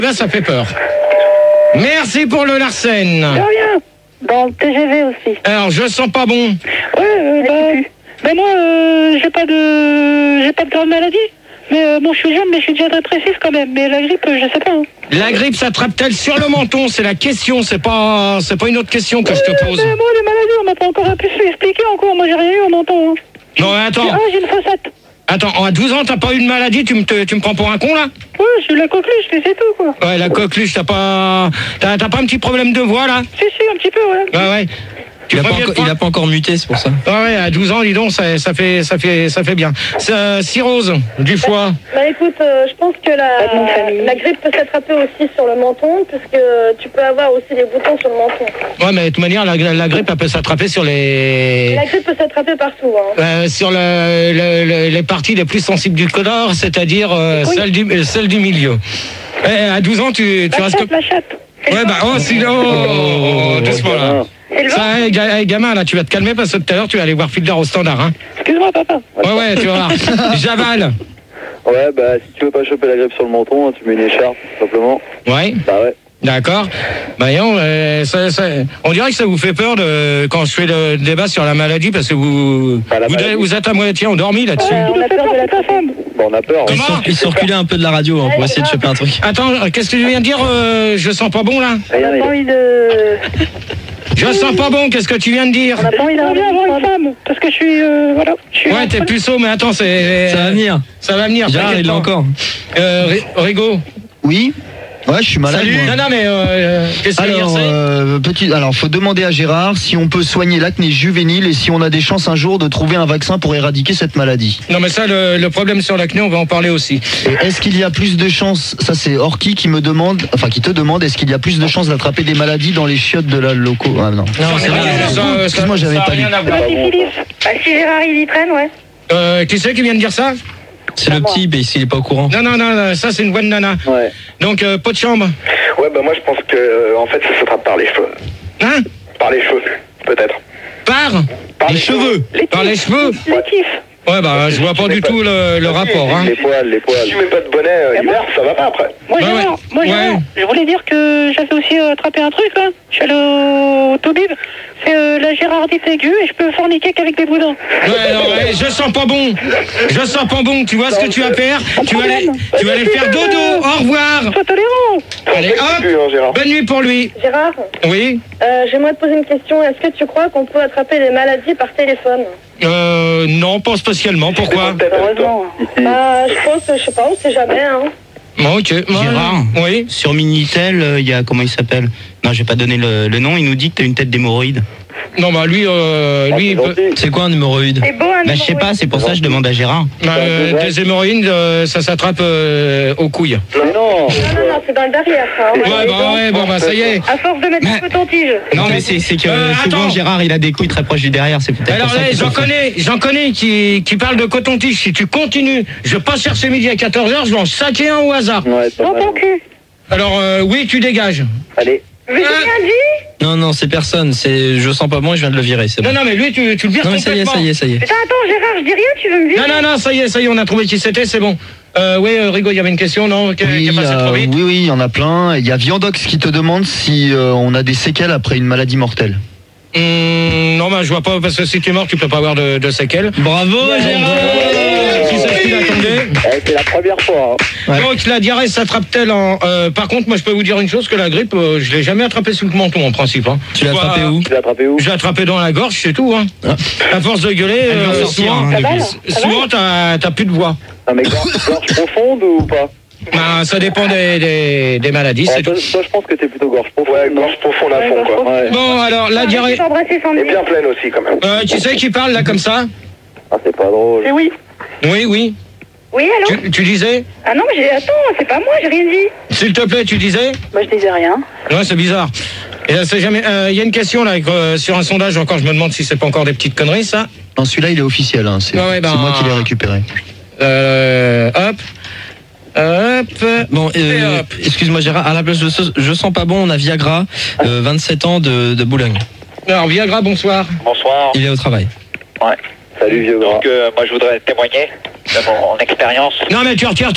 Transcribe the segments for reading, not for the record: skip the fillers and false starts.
Là, ça fait peur. Merci pour le Larsen. De rien. Dans le TGV aussi. Alors, je sens pas bon. Ouais, moi, j'ai pas de grave maladie. Mais bon, je suis jeune, mais je suis déjà dépressif quand même. Mais la grippe, je sais pas. Hein. La grippe s'attrape-t-elle sur le menton? C'est la question, c'est pas une autre question que je te pose. Mais moi, les maladies, on m'a pas encore pu expliquer encore. Moi, j'ai rien eu au menton. Hein. Non, mais attends. J'ai une fossette. Attends, à 12 ans, t'as pas eu de maladie, tu me prends pour un con, là? Ouais, j'ai eu la coqueluche, mais c'est tout, quoi. Ouais, la coqueluche, t'as pas un petit problème de voix, là? Si, un petit peu, ouais. Ouais. Il a pas encore muté, c'est pour ça. Ouais, à 12 ans, dis donc, ça fait bien. Cirrhose du foie. Bah écoute, je pense que la grippe peut s'attraper aussi sur le menton, puisque tu peux avoir aussi des boutons sur le menton. Ouais, mais de toute manière, la grippe, elle peut s'attraper sur les... La grippe peut s'attraper partout. Hein. Sur les parties les plus sensibles du corps, c'est-à-dire celles du milieu. À 12 ans, tu restes... La chatte. Ouais, doucement, là. Ça, gamin, là, tu vas te calmer parce que tout à l'heure, tu vas aller voir Fielder au standard, hein. Excuse-moi, papa. Ouais, tu vas voir. Javal. Ouais, si tu veux pas choper la grippe sur le menton, hein, tu mets une écharpe, tout simplement. Ouais. Bah ouais. D'accord. On dirait que ça vous fait peur quand je fais le débat sur la maladie parce que vous êtes à moitié endormi là-dessus. On a peur de la femme. Bon, on a peur. Il se reculait un peu de la radio pour essayer de choper un truc. Attends, qu'est-ce que tu viens de dire? Je sens pas bon là. On n'a pas envie de... Je sens pas bon, qu'est-ce que tu viens de dire? On n'a pas envie d'avoir une femme, parce que je suis... Ouais, t'es puceau, mais attends, ça va venir. Ça va venir. Gérard, il l'a encore. Rigo. Oui. Ouais, je suis malade. Salut. Moi. Non, mais qu'est-ce que alors, faut demander à Gérard si on peut soigner l'acné juvénile et si on a des chances un jour de trouver un vaccin pour éradiquer cette maladie. Non, mais ça, le problème sur l'acné, on va en parler aussi. Et est-ce qu'il y a plus de chances, ça c'est Orki qui te demande, est-ce qu'il y a plus de chances d'attraper des maladies dans les chiottes de la locaux? Ah non. Non, c'est rien. Excuse-moi, j'avais pas lu. Si Gérard, il y traîne, ouais. Qui c'est qui vient de dire ça? C'est le petit, mais s'il est pas au courant. Non, ça c'est une bonne nana. Ouais. Donc, pot de chambre. Ouais, moi je pense que en fait ça s'attrape par les cheveux. Hein? Par les cheveux, peut-être. Par les cheveux. Par les cheveux. Ouais, je vois pas du tout le rapport. Hein. Les poils. Si tu mets pas de bonnet hiver, ça va pas après. Moi, je voulais dire que j'avais aussi attrapé un truc, là. Je suis allé au Tobib. C'est la gérardite aiguë et je peux forniquer qu'avec des boudins. Ouais, je sens pas bon. Tu vois ce que tu vas faire? Tu vas aller faire dodo. Au revoir. Sois tolérant. Allez, hop. Bonne nuit pour lui. Gérard, Oui. j'aimerais te poser une question. Est-ce que tu crois qu'on peut attraper des maladies par téléphone? Non, pas spécialement. Pourquoi? Heureusement. Je pense, je sais pas, on sait jamais, hein. Bon, ok. Gérard, oui. sur Minitel, il y a, comment il s'appelle? Non, je vais pas donner le nom, il nous dit que t'as une tête d'hémorroïde. Non, lui, c'est quoi un hémorroïde? C'est beau, un je sais pas, c'est pour ça que je demande à Gérard. des hémorroïdes, ça s'attrape aux couilles. Non, c'est dans le derrière, ça. Ça y est. À force de mettre un peu ton tige. Non, mais c'est que souvent Gérard, il a des couilles très proches du derrière, c'est peut-être. Alors là, j'en connais qui parlent de coton-tige. Si tu continues, je passe chercher midi à 14h, je vais en saquer un au hasard. Ouais, Dans ton cul. Alors, oui, tu dégages. Allez. Mais j'ai rien dit. Non, c'est personne, je sens pas bon, je viens de le virer, c'est bon. Non, mais lui, tu le vires Non, mais ça y est. Attends, Gérard, je dis rien, tu veux me virer? Non, ça y est, on a trouvé qui c'était, c'est bon. Oui, Rigo, il y avait une question, non? Qui est passée trop vite. Oui, il y en a plein. Il y a Viandox qui te demande si on a des séquelles après une maladie mortelle. Non, je vois pas, parce que si tu es mort, tu peux pas avoir de séquelles. Bravo, Gérard. Qui c'est qui l'attendait? C'est la première fois. Hein. Ouais. Donc la diarrhée s'attrape-t-elle en... par contre, moi je peux vous dire une chose, que la grippe, je l'ai jamais attrapée sous le menton en principe. Hein. Tu l'as attrapé où? Je l'ai attrapé dans la gorge, c'est tout. Hein. À force de gueuler, souvent t'as plus de voix. Ah, mais gorge profonde ou pas? Ça dépend des maladies. Toi, je pense que t'es plutôt gorge profonde. Ouais, gorge profonde à fond, quoi. Ouais. Bon, alors la diarrhée... Et bien pleine aussi, quand même. Tu sais qui parle là comme ça? Ah, c'est pas drôle. C'est oui. Oui. Oui, allô? Tu disais? Ah non, mais attends, c'est pas moi, j'ai rien dit. S'il te plaît, tu disais? Je disais rien. Ouais, c'est bizarre. Et là, c'est jamais. Il y a une question là sur un sondage. Encore, je me demande si c'est pas encore des petites conneries, ça. Non, celui-là, il est officiel. Hein. C'est moi qui l'ai récupéré. Hop. Bon, excuse-moi Gérard, à la place de je sens pas bon, on a Viagra, 27 ans de Boulogne. Alors Viagra, bonsoir. Bonsoir. Il est au travail. Ouais. Salut vieux gras. Donc moi je voudrais témoigner. de mon expérience. Non, mais tu retires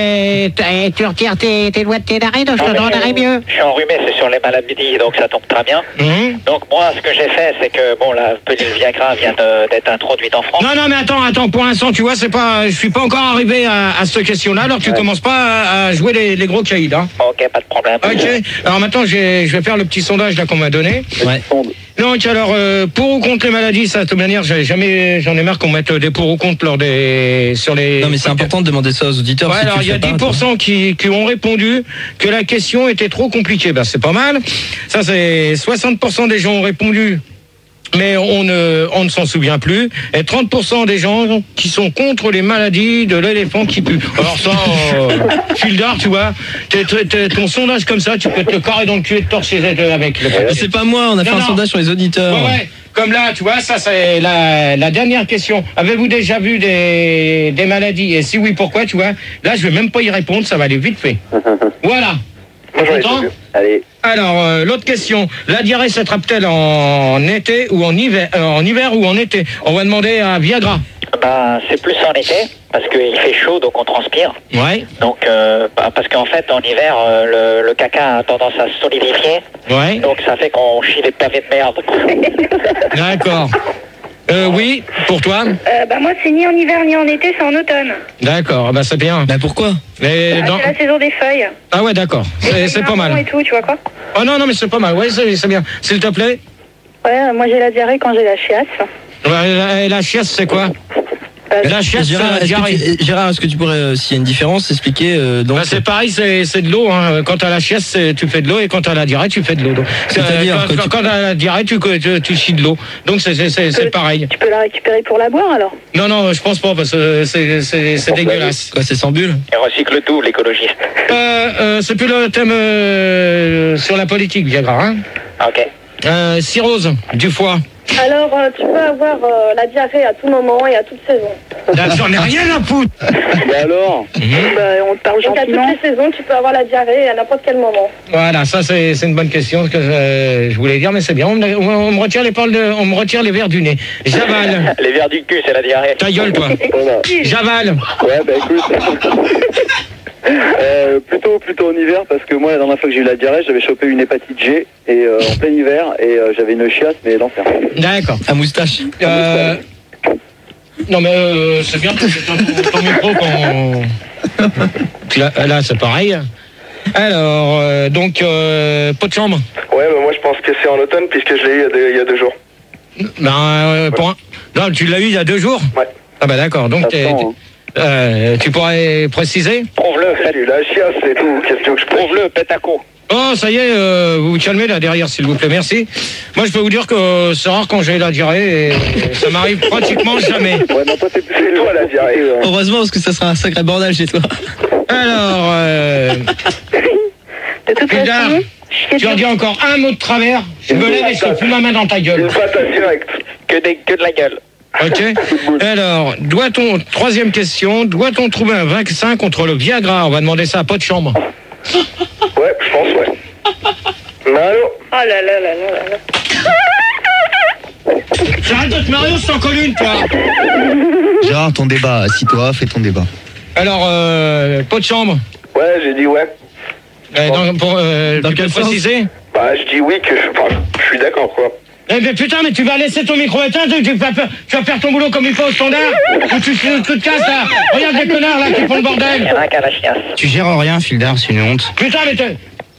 tes doigts de tes narines, je te donnerai mieux. Je suis enrhumé, c'est sur les maladies, donc ça tombe très bien. Donc moi, ce que j'ai fait, c'est que, bon, la pilule Viagra vient d'être introduite en France. Non, mais attends, pour l'instant, tu vois, je suis pas encore arrivé à cette question-là, alors tu commences pas à jouer les gros caïds, hein. Ok, pas de problème. Ok, alors maintenant, je vais faire le petit sondage là qu'on m'a donné. Ouais. Donc alors, pour ou contre les maladies, ça de toute manière, j'en ai marre qu'on mette des pour ou contre sur les... Non mais c'est important de demander ça aux auditeurs. Ouais, si alors il y a 10% qui ont répondu que la question était trop compliquée. Ben c'est pas mal. Ça c'est 60% des gens ont répondu, mais on ne s'en souvient plus. Et 30% des gens qui sont contre les maladies de l'éléphant qui pue. Alors ça, Fildar, tu vois, ton sondage comme ça, tu peux te carrer dans le cul et te torcher avec. C'est pas moi, on a fait un sondage sur les auditeurs. Ouais. Comme là, tu vois, ça c'est la dernière question. Avez-vous déjà vu des maladies? Et si oui, pourquoi, tu vois? Là, je vais même pas y répondre, ça va aller vite fait. Voilà. Content? Allez. Alors, l'autre question. La diarrhée s'attrape-t-elle en été ou en hiver ou en été? On va demander à Viagra. Bah, c'est plus en été, parce qu'il fait chaud, donc on transpire. Ouais. Donc, parce qu'en fait, en hiver, le caca a tendance à se solidifier. Ouais. Donc, ça fait qu'on chie des pavés de merde. D'accord. Oui, pour toi? Bah moi, c'est ni en hiver ni en été, c'est en automne. D'accord, bah c'est bien. Bah pourquoi? Mais C'est la saison des feuilles. Ah ouais, d'accord. C'est pas mal. Et tout, tu vois quoi? Oh non, mais c'est pas mal. Ouais, c'est bien. S'il te plaît. Ouais, moi j'ai la diarrhée quand j'ai la chiasse. La chiasse, c'est quoi? La chiasse, c'est la diarrhée. Gérard, est-ce que tu pourrais, s'il y a une différence, expliquer donc bah, c'est pareil, c'est de l'eau. Hein. Quand t'as la chiasse, tu fais de l'eau, et quand t'as la diarrhée, tu fais de l'eau. C'est-à-dire quand t'as la diarrhée, tu chies de l'eau. Donc c'est pareil. Tu peux la récupérer pour la boire alors? Non, je pense pas, parce que c'est dégueulasse. Quoi, c'est sans bulle? Et recycle tout, l'écologiste. C'est plus le thème sur la politique, Viagra. Hein. Ok. Cirrhose du foie. Alors, tu peux avoir la diarrhée à tout moment et à toute saison. Là, j'en ai rien à foutre. Et alors On te parle gentiment. À toutes les saisons, tu peux avoir la diarrhée à n'importe quel moment. Voilà, ça c'est une bonne question que je voulais dire, mais c'est bien. On me retire on me retire les verres du nez. J'avale. Les verres du cul, c'est la diarrhée. Ta gueule, toi. Voilà. J'avale. Ouais, bah écoute. Plutôt en hiver, parce que moi la dernière fois que j'ai eu la diarrhée, j'avais chopé une hépatite G et en plein hiver, et j'avais une chiasse, mais l'enfer. D'accord. À moustache. Non mais c'est bien que j'ai ton micro quand... Là c'est pareil. Alors, donc, pot de chambre. Ouais, bah moi je pense que c'est en automne, puisque je l'ai eu il y a 2 jours. Non, tu l'as eu il y a 2 jours? Ouais. Ah bah d'accord, donc tu pourrais préciser? Prouve-le, Salut, la chiasse et tout, qu'est-ce que tu veux que je prouve? prouve-le, pète à coup. Oh, ça y est, vous vous calmez là derrière, s'il vous plaît, merci. Moi, je peux vous dire que c'est rare quand j'ai la diarrhée, et ça m'arrive pratiquement jamais. Ouais, non, toi, c'est toi la diarrhée. Heureusement, parce que ça sera un sacré bordel chez toi. Alors, De toute Fildar, façon, tu en dis encore un mot de travers, je me lève et je te fous ma main dans ta gueule. Une patate directe. Que de la gueule. Ok. Alors, troisième question, doit-on trouver un vaccin contre le Viagra? On va demander ça à pot de chambre. Ouais, je pense, ouais. Allô? Oh là là là là là. J'arrête de te marier, sans colline, toi. Gérard, ton débat, assis-toi, fais ton débat. Alors, pot de chambre. Ouais, j'ai dit ouais. Dans quel sens? préciser? Bah, je dis oui, que je suis d'accord, quoi. Mais putain, mais tu vas laisser ton micro éteint, tu vas faire ton boulot comme il faut au standard, ou tu te casses là. Regarde les connards là qui font le bordel. Rien qu'à la chiasse. Tu gères rien, Fildar, c'est une honte. Putain, mais t'es...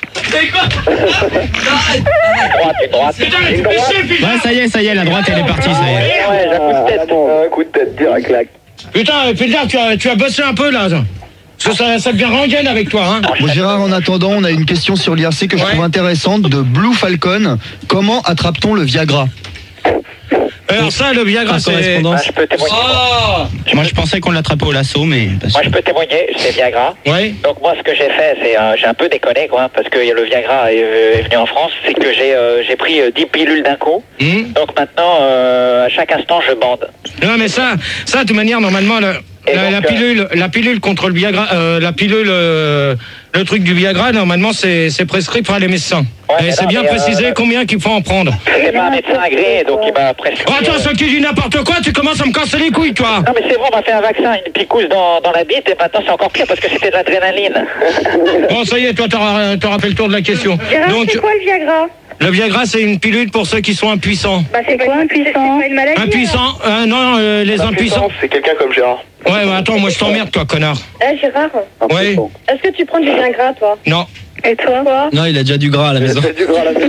Droite. Putain, mais tu fais chier, putain. Ouais, ça y est, la droite, elle est partie, ça y est. Ouais, j'ai un coup de tête. Un coup de tête, direct, clac. Putain, Fildar, tu as bossé un peu là. Parce que ça devient rengaine avec toi, hein. Bon, Gérard, en attendant, on a une question sur l'IRC que je trouve intéressante de Blue Falcon. Comment attrape-t-on le Viagra? Alors ça, le Viagra, c'est... Je peux témoigner. Moi, je pensais qu'on l'attrapait au lasso, mais... Moi, je peux témoigner, c'est Viagra. Oui. Donc moi, ce que j'ai fait, c'est j'ai un peu déconné, quoi, parce que le Viagra est venu en France. C'est que j'ai pris 10 pilules d'un coup. Donc maintenant, à chaque instant, je bande. Non, mais ça, de toute manière, normalement, la pilule contre le Viagra, la pilule le truc du Viagra, normalement, c'est prescrit par les médecins. Ouais, et c'est non, bien mais, précisé combien qu'il faut en prendre. C'est pas un médecin agréé, donc il m'a prescrit. Oh, attends, ce qui dit n'importe quoi, tu commences à me casser les couilles, toi. Non mais c'est vrai, on m'a fait un vaccin, une picouse dans la bite, et maintenant c'est encore pire parce que c'était de l'adrénaline. Bon, ça y est, toi, t'auras fait le tour de la question. Gérard, Donc, c'est quoi le Viagra? le Viagra, c'est une pilule pour ceux qui sont impuissants. Bah, c'est quoi impuissant? C'est pas une maladie? Impuissants non, les impuissants. C'est quelqu'un comme Gérard. Ouais, bah attends, moi je t'emmerde, toi, connard. Eh, Gérard, Oui. est-ce que tu prends du Viagra, toi? Non. Et toi? Non, il a déjà du gras à la maison. C'est du gras à la maison.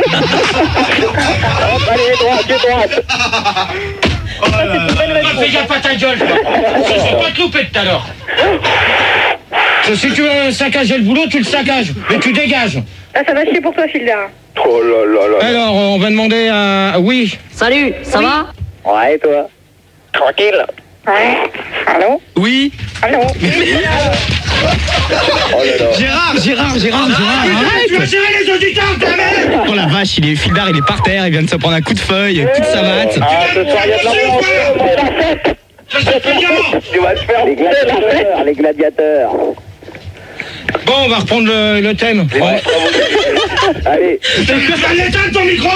Allez, droite. Oh là là, fais gaffe à ta gueule, toi. Je vais pas te louper tout à l'heure. Si tu veux saccager le boulot, tu le saccages, mais tu dégages. Ah, ça va chier pour toi, Filda. Oh là là là. Alors, on va demander à... Oui. Salut, ça va? Ouais, et toi? Tranquille. Ouais. Allô? Oui. Allô? Oh là là. Gérard, Tu vas gérer les auditeurs, ta mère. Oh la vache, Fildar, il est par terre, il vient de se prendre un coup de feuille, coup de savate. Ah, ce soir, il y a de l'ambiance. Ça se fait bien. Tu vas te faire les gladiateurs. Bon, on va reprendre le thème. Allez. Tu vas l'éteindre ton micro.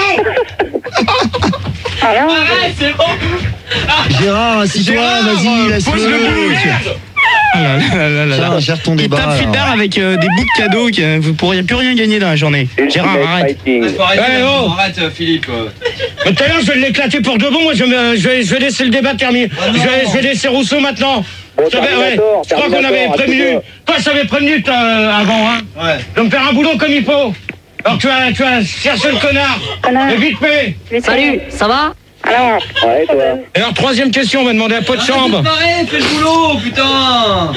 Arrête, c'est bon. Gérard, assis-toi, vas-y, pose le boulot, laisse-le. merde. Tiens, gère ton Il débat. tape Fildar avec des bouts de cadeaux, vous pourriez plus rien gagner dans la journée. Gérard, arrête. Arrête, Philippe. Mais tout à l'heure, je vais l'éclater pour de bon. Moi, je vais laisser le débat terminer. Je vais laisser Rousseau maintenant. Je crois qu'on avait prévenu. Toi, je t'avais prévenu avant, hein. Ouais. De me faire un boulot comme il faut. Alors, tu as cherché le connard. Et vite fait. Salut, ça va? Alors, Ouais, et toi? Alors, troisième question, on va demander à Pot de Chambre. Fais le boulot, putain.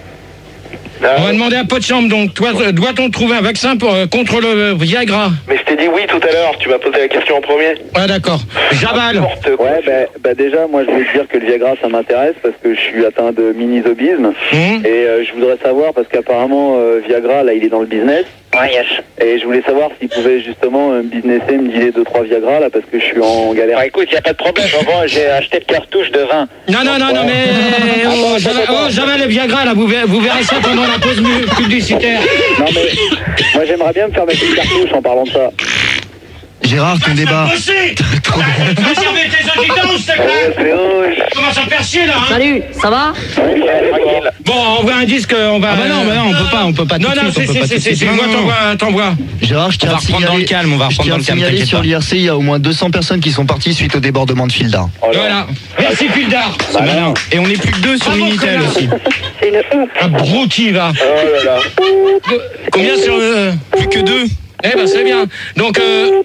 On va demander à Pot de Chambre, donc, toi, doit-on trouver un vaccin contre le Viagra? Mais je t'ai dit oui tout à l'heure, tu m'as posé la question en premier. Ouais, d'accord. J'avale. N'importe quoi. Ouais, bah déjà, moi je voulais te dire que le Viagra ça m'intéresse parce que je suis atteint de mini-zobisme. Et je voudrais savoir, parce qu'apparemment Viagra là il est dans le business. Ouais, yes. Et je voulais savoir s'il pouvait justement me businesser, me dealer 2-3 Viagra là parce que je suis en galère. Bah écoute, y a pas de problème. Bon, j'ai acheté de cartouches de vin. Non, mais... j'avale le Viagra, là. Vous verrez ça pendant la pause publicitaire. Non mais, moi j'aimerais bien me faire mettre une cartouche en parlant de ça. Gérard, ton débat. Vas-y, avec tes auditeurs, s'il te plaît. Tu commences à me faire chier, là, hein. Salut, ça va? Bon, on voit un disque, on va... Ah bah non, on peut pas tout de suite. c'est moi, t'envoies. Gérard, je tiens On va à reprendre dans le calme, signaler t'inquiète sur pas. l'IRC, il y a au moins 200 personnes qui sont parties suite au débordement de Fildar. Voilà. Merci, Fildar. C'est malin. Et on est plus que 2 sur Bravo, Minitel connard. aussi. c'est une honte. Un brouti, va. Oh là là. Combien sur... Plus que 2. Eh ben, c'est bien. Donc,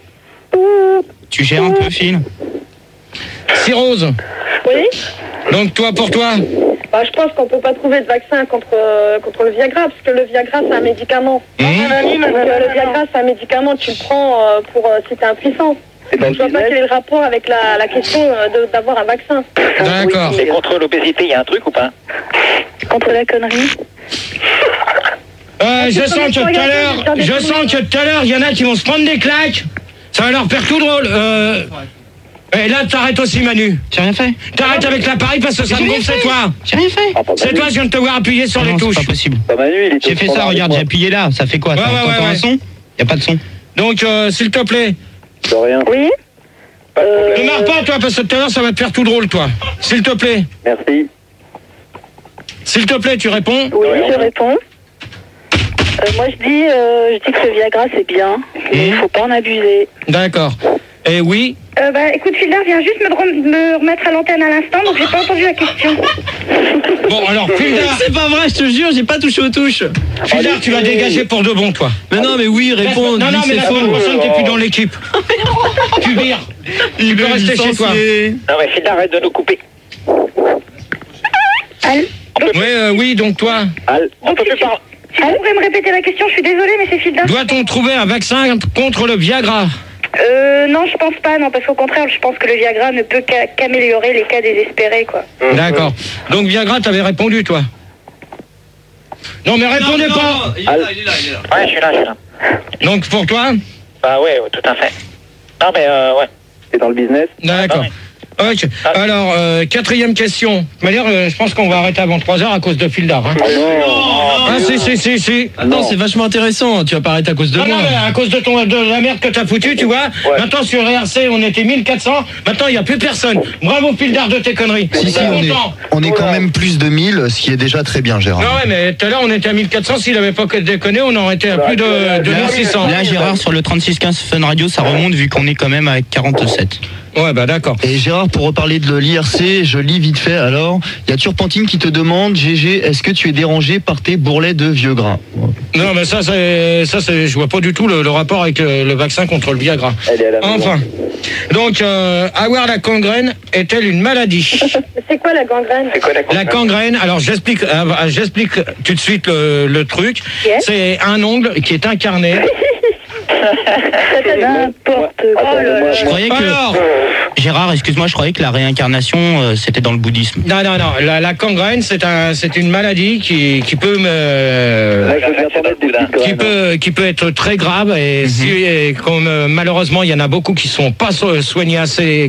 Tu gères un peu, Phil? Cirrhose. Oui? Donc, toi, pour toi. Bah, je pense qu'on peut pas trouver de vaccin contre le Viagra, parce que le Viagra, c'est un médicament. Donc, le Viagra, c'est un médicament, tu le prends pour si t'es impuissant. Je vois pas quel est le rapport avec la question d'avoir un vaccin. D'accord. Et contre l'obésité, y a un truc ou pas? Contre la connerie. Je sens que tout à l'heure, il y en a qui vont se prendre des claques. Ça va leur faire tout drôle. Et là, t'arrêtes aussi, Manu. J'ai rien fait. T'arrêtes avec l'appareil parce que ça me gonfle, c'est toi. J'ai rien fait. C'est toi, je viens de te voir appuyer sur les Non, touches. c'est pas possible. Pas Manu, il était J'ai fait ça, regarde, j'ai appuyé là. Ça fait quoi? Ouais, T'entends ouais. un son? Y a pas de son. Donc, s'il te plaît, De rien. Oui? ne marre pas, toi, parce que tout à l'heure, ça va te faire tout drôle, toi. S'il te plaît. Merci. S'il te plaît, tu réponds. Oui, je réponds. Moi, je dis que le Viagra, c'est bien, mais il faut pas en abuser. D'accord. Et oui. Bah, écoute, Fildar vient juste me remettre à l'antenne à l'instant, donc j'ai pas entendu la question. Bon, alors, Fildar, C'est pas vrai, je te jure, j'ai pas touché aux touches. Fildar, tu vas dégager pour de bon, toi. Mais non, mais oui, réponds. Non, dis mais c'est la faux. semaine prochaine, t'es plus dans l'équipe. Tu vires. Tu peux rester chez toi. Non mais Phil, arrête de nous couper. Oui, donc toi. On peut plus parler. Si vous pouvez me répéter la question, je suis désolée, mais c'est Fildar. Doit-on trouver un vaccin contre le Viagra? Non, je pense pas, non, parce qu'au contraire, je pense que le Viagra ne peut qu'améliorer les cas désespérés, quoi. D'accord. Donc Viagra, t'avais répondu, toi? Non, mais répondez pas. Il est là. Ouais, je suis là. Donc pour toi? Bah ouais, tout à fait. Non mais ouais. T'es dans le business? D'accord. Ok. Alors, quatrième question. D'ailleurs, je pense qu'on va arrêter avant 3h à cause de Fildar. Hein. Ah, si. Non, c'est vachement intéressant. Tu vas pas arrêter à cause de moi. Non, mais à cause de la merde que t'as foutu, tu vois. Ouais. Maintenant, sur RRC, on était 1400. Maintenant, il n'y a plus personne. Bravo, Fildar, de tes conneries. Si, on est quand même plus de 1000, ce qui est déjà très bien, Gérard. Non, ouais, mais tout à l'heure, on était à 1400. S'il n'avait pas déconné, on aurait été à plus de 1600. Là, Gérard, sur le 3615 Fun Radio, ça remonte vu qu'on est quand même à 47. Ouais, bah d'accord. Et Gérard, pour reparler de l'IRC, je lis vite fait. Alors, il y a Turpentine qui te demande, GG, est-ce que tu es dérangé par tes bourrelets de vieux gras? Non, mais ça, je vois pas du tout le rapport avec le vaccin contre le Viagra. Enfin. Donc, avoir la gangrène est-elle une maladie? C'est quoi la gangrène? La gangrène, alors j'explique tout de suite le truc. Yes. C'est un ongle qui est incarné. N'importe quoi. Je croyais que... Gérard, excuse-moi, je croyais que la réincarnation, c'était dans le bouddhisme. Non. La gangrène, c'est une maladie qui peut qui peut être très grave et comme malheureusement il y en a beaucoup qui sont pas soignés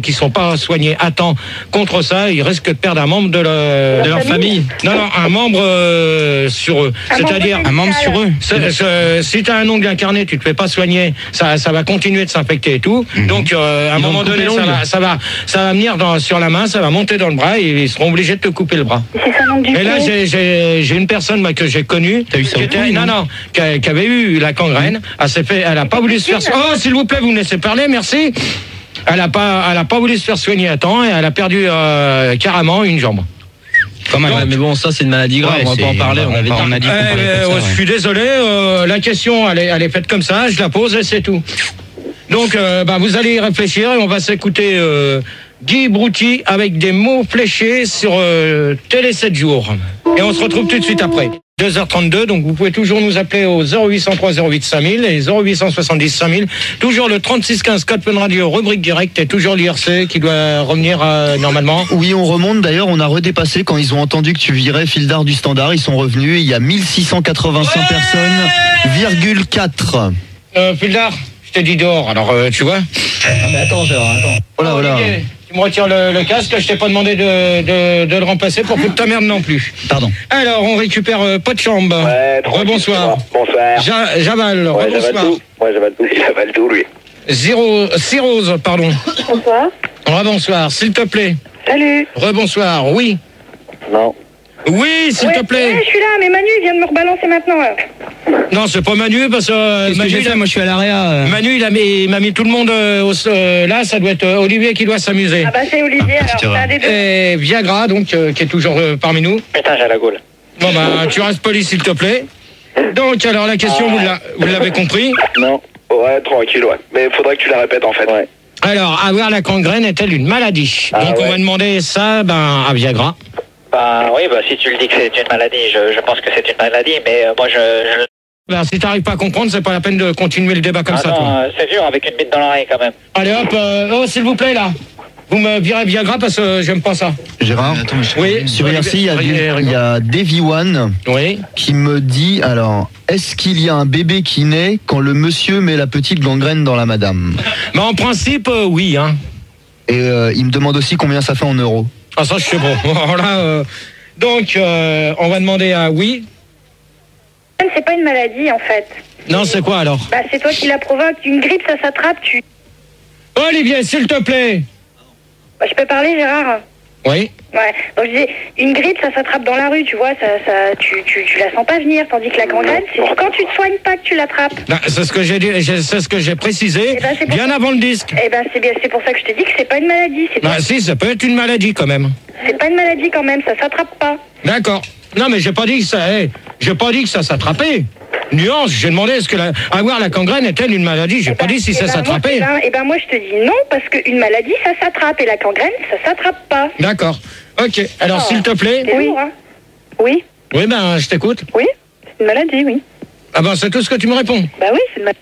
à temps contre ça, ils risquent de perdre un membre de leur famille. Non, un membre sur eux. C'est-à-dire un membre sur eux. Si tu as un ongle incarné, tu te fais pas soigner, ça va continuer de s'infecter et tout. Donc à un moment donné, ça va venir sur la main, ça va monter dans le bras et ils seront obligés de te couper le bras. Et là, j'ai une personne que j'ai connue qui avait eu la gangrène. Elle a pas voulu se faire. Oh, s'il vous plaît, vous me laissez parler, merci. Elle a pas voulu se faire soigner à temps et elle a perdu carrément une jambe. Mais bon, ça c'est une maladie grave, on va pas en parler. On a dit je suis désolé, la question elle est faite comme ça, je la pose et c'est tout. Donc vous allez y réfléchir et on va s'écouter Guy Brouty avec des mots fléchés sur Télé 7 jours. Et on se retrouve tout de suite après. 2h32, donc vous pouvez toujours nous appeler au 0803 08 5000 et 0870 5000. Toujours le 3615 Code Fun Radio, rubrique directe et toujours l'IRC qui doit revenir normalement. Oui, on remonte. D'ailleurs, on a redépassé quand ils ont entendu que tu virais Fildar du standard. Ils sont revenus. Il y a 1685 personnes, 4. Fildar, je t'ai dit dehors, alors tu vois. Mais attends, Gérard, attends. Voilà. Tu me retires le casque, je t'ai pas demandé de le remplacer pour foutre ta merde non plus. Pardon. Alors, on récupère pas de chambre. Ouais, rebonsoir. Bonsoir. Javal, rebonsoir. J'avale tout. Il avale tout, lui. Cirrose, pardon. Bonsoir. Rebonsoir, s'il te plaît. Salut. Rebonsoir, oui. Non. Oui, s'il te plaît. Ouais, je suis là, mais Manu vient de me rebalancer maintenant. Non, c'est pas Manu, parce que Manu, moi je suis à l'AREA. Manu, il m'a mis tout le monde là, ça doit être Olivier qui doit s'amuser. Ah bah c'est Olivier, alors c'est un des deux. Et Viagra, donc, qui est toujours parmi nous. Putain, j'ai la gaule. Bon, tu restes poli, s'il te plaît. Donc, alors, la question, vous l'avez compris? Non. Ouais, tranquille, ouais. Mais il faudrait que tu la répètes, en fait. Ouais. Alors, avoir la gangrène est-elle une maladie? Donc, on va demander ça à Viagra. Oui, si tu le dis que c'est une maladie, je pense que c'est une maladie, mais moi je... si t'arrives pas à comprendre, c'est pas la peine de continuer le débat comme ça, toi. C'est dur, avec une bite dans l'oreille quand même. Allez hop, s'il vous plaît, là. Vous me virez Viagra parce que j'aime pas ça. Gérard, oui, sur IRC, il y a Davy One qui me dit, alors, est-ce qu'il y a un bébé qui naît quand le monsieur met la petite gangrène dans la madame? En principe, oui. Hein. Et il me demande aussi combien ça fait en euros. Ah, ça, je sais bon. Voilà, donc, on va demander à oui. C'est pas une maladie, en fait. Non, c'est quoi, alors? C'est toi qui la provoque. Une grippe, ça s'attrape, Olivier, s'il te plaît. Je peux parler, Gérard? Oui. Ouais, donc je disais, une grippe, ça s'attrape dans la rue, tu vois, tu la sens pas venir, tandis que la gangrène, c'est quand tu te soignes pas que tu l'attrapes. C'est ce que j'ai dit, c'est ce que j'ai précisé bien avant le disque. C'est pour ça que je te dis que c'est pas une maladie. Si, ça peut être une maladie quand même. C'est pas une maladie quand même, ça s'attrape pas. D'accord. Non, mais j'ai pas dit que ça s'attrapait. Nuance, j'ai demandé est-ce que avoir la gangrène est-elle une maladie? J'ai pas dit si ça s'attrapait. Moi je te dis non, parce qu'une maladie ça s'attrape et la gangrène ça s'attrape pas. D'accord. Ok. Alors s'il te plaît. Oui. Oui. Oui, je t'écoute. Oui, c'est une maladie, oui. Ah c'est tout ce que tu me réponds. Oui, c'est une maladie.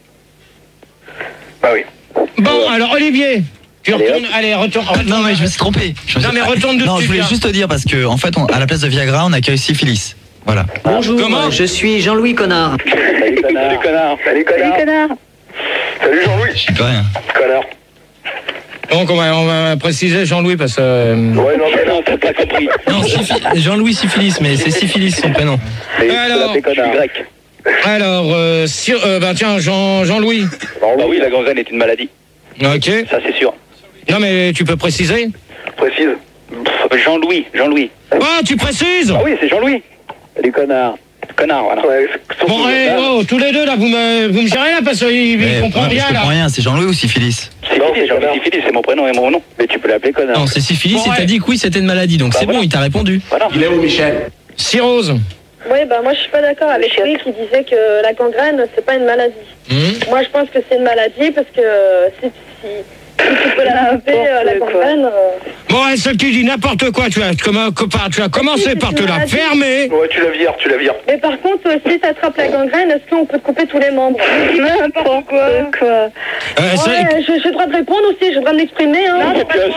Oui. Bon, alors Olivier. Tu retournes, allez, retourne. Non, mais je me suis trompé. Mais retourne de Non, je voulais juste te dire parce que, en fait, à la place de Viagra, on accueille syphilis. Voilà. Bonjour, comment je suis Jean-Louis Connard. Salut connard. Salut connard. Salut connard. Salut Jean-Louis. Je suis pas rien. Connard. Donc on va préciser Jean-Louis parce que... Ouais, non, t'as pas compris. Non, Jean-Louis Syphilis, mais c'est Syphilis son prénom. Alors, grec. Alors, tiens, Jean-Louis. Bah oui, la gangrène est une maladie. Ok. Ça, c'est sûr. Non, mais tu peux préciser? Précise. Jean-Louis. Ah, tu précises? Ah oui, c'est Jean-Louis. Les connards. Connard, voilà. Ouais, Bon, tous les deux, là, vous me gérez, là, parce qu'il comprend rien, Je comprends là. rien, c'est Jean-Louis ou Syphilis? Syphilis, Jean-Louis Syphilis, c'est mon prénom et mon nom. Mais tu peux l'appeler connard. Non, c'est Syphilis Bon, et t'as dit que oui, c'était une maladie, donc c'est voilà. bon, il t'a répondu. Voilà. Il est où, Michel? Cirrhose. Oui, bah moi je suis pas d'accord avec lui qui disait que la gangrène c'est pas une maladie. Moi je pense que c'est une maladie parce que si tu peux la couper, la gangrène. Bon, celle qui dit n'importe quoi, tu vas commencer par te la fermer. Ouais, tu la vires. Mais par contre, si tu attrapes la gangrène, est-ce qu'on peut te couper tous les membres? N'importe quoi. Ouais, j'ai le droit de répondre aussi, j'ai le droit de m'exprimer. Hein. Bien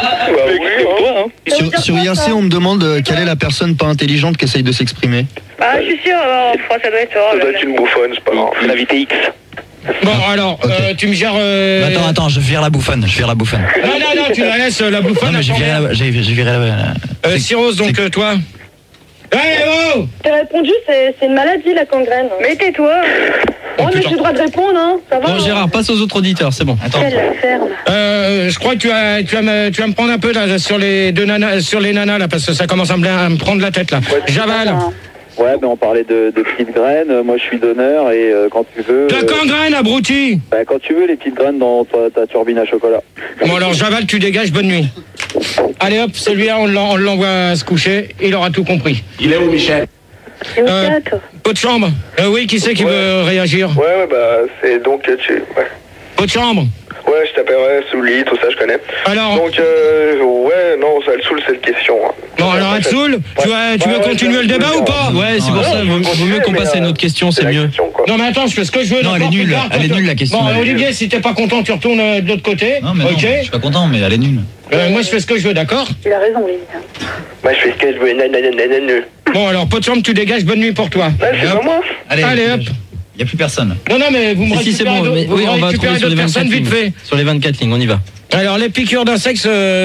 sûr. Sur IRC, on me demande quelle est la personne pas intelligente qui essaye de s'exprimer. Ah, je suis sûre, ça doit être Ça doit être une bouffonne, c'est pas grave. L'invité X. Bon, alors, tu me gères... Attends, je vire la bouffonne. Non, tu la laisses, la bouffonne. Non, mais j'ai viré la... Cirrhose, donc toi. Oh! T'as répondu, c'est une maladie la gangrène. Mais tais-toi. Oh, mais j'ai le droit de répondre, hein. Ça va. Bon, Gérard, passe aux autres auditeurs, c'est bon. Attends. Quelle ferme. Je crois que tu vas me prendre un peu là sur les nanas là parce que ça commence à me prendre la tête là. Ouais, Javal. Ouais, mais on parlait de petites graines. Moi, je suis donneur et quand tu veux. La gangrène, abruti. Bah, quand tu veux, les petites graines dans ta turbine à chocolat. Bon alors Javal, tu dégages, bonne nuit. Allez hop, celui-là, on l'envoie se coucher. Il aura tout compris. Il est où, Michel? Pot de chambre. Oui, qui c'est qui veut réagir? Ouais, bah, c'est donc tu. Ouais. Pot de chambre. Ouais, je t'appellerai sous le lit, tout ça, je connais. Alors. Donc, ouais, non, ça le saoule, c'est une question. Hein. Bon, alors, Atsoul, tu veux continuer le débat ou pas? Ouais, c'est pour ça, vaut mieux qu'on passe à une autre question, c'est mieux. Non, mais attends, je fais ce que je veux. Non, elle est nulle, la question. Bon, Olivier, si t'es pas content, tu retournes de l'autre côté. Non, mais non, je suis pas content, mais elle est nulle. Moi, je fais ce que je veux, d'accord? Il a raison, Olivier. Moi, je fais ce que je veux, Bon, alors, pot de chambre, tu dégages, bonne nuit pour toi. C'est pas moi. Allez, hop. Il n'y a plus personne. Non, mais vous me Si, c'est bon, mais oui, on va trouver sur les 24 vite fait. lignes. Sur les 24 lignes, on y va. Alors, les piqûres d'insectes...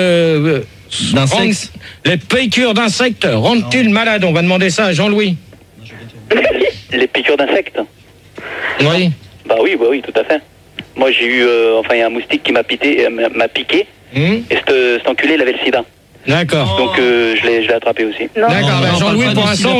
Les piqûres d'insectes rendent-ils malades? On va demander ça à Jean-Louis. Les piqûres d'insectes? Oui. Bah oui, tout à fait. Moi, j'ai eu... il y a un moustique qui m'a piqué. Et cet enculé, il avait le sida. D'accord. Donc je l'ai attrapé aussi. D'accord. Jean-Louis, pour l'instant,